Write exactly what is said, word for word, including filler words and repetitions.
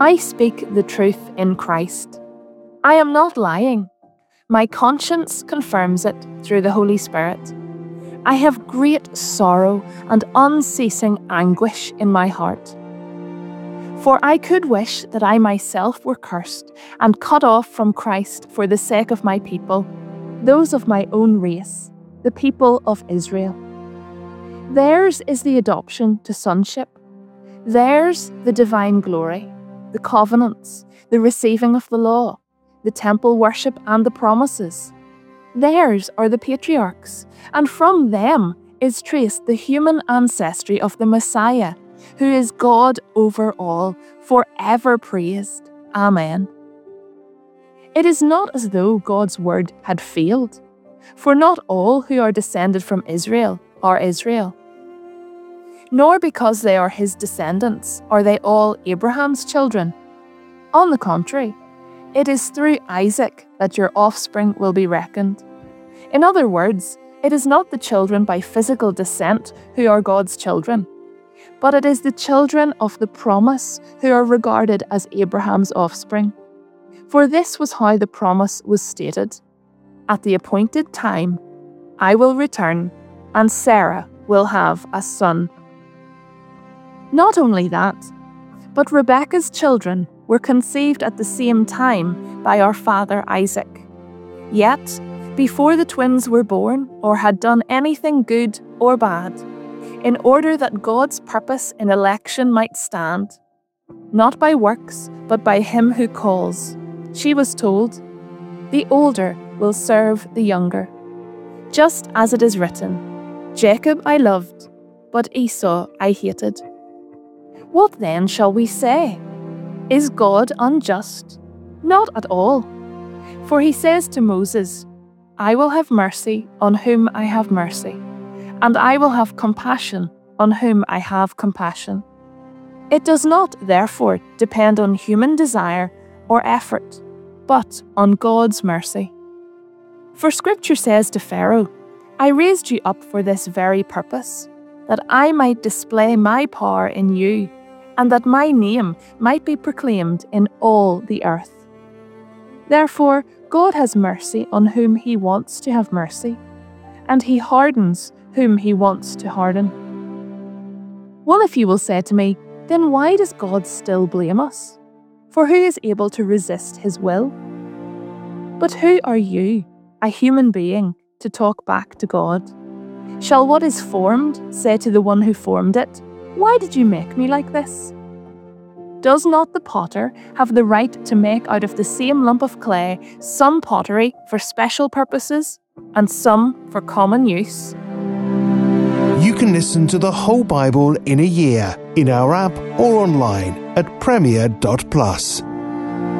I speak the truth in Christ. I am not lying. My conscience confirms it through the Holy Spirit. I have great sorrow and unceasing anguish in my heart. For I could wish that I myself were cursed and cut off from Christ for the sake of my people, those of my own race, the people of Israel. Theirs is the adoption to sonship. Theirs the divine glory, the covenants, the receiving of the law, the temple worship and the promises. Theirs are the patriarchs, and from them is traced the human ancestry of the Messiah, who is God over all, forever praised. Amen. It is not as though God's word had failed, for not all who are descended from Israel are Israel. Nor because they are his descendants are they all Abraham's children. On the contrary, it is through Isaac that your offspring will be reckoned. In other words, it is not the children by physical descent who are God's children, but it is the children of the promise who are regarded as Abraham's offspring. For this was how the promise was stated: at the appointed time, I will return, and Sarah will have a son. Not only that, but Rebekah's children were conceived at the same time by our father Isaac. Yet, before the twins were born or had done anything good or bad, in order that God's purpose in election might stand, not by works, but by him who calls, she was told, the older will serve the younger. Just as it is written, Jacob I loved, but Esau I hated. What then shall we say? Is God unjust? Not at all. For he says to Moses, I will have mercy on whom I have mercy, and I will have compassion on whom I have compassion. It does not, therefore, depend on human desire or effort, but on God's mercy. For Scripture says to Pharaoh, I raised you up for this very purpose, that I might display my power in you, and that my name might be proclaimed in all the earth. Therefore, God has mercy on whom he wants to have mercy, and he hardens whom he wants to harden. Well, if you will say to me, then why does God still blame us? For who is able to resist his will? But who are you, a human being, to talk back to God? Shall what is formed say to the one who formed it, why did you make me like this? Does not the potter have the right to make out of the same lump of clay some pottery for special purposes and some for common use? You can listen to the whole Bible in a year in our app or online at premier dot plus.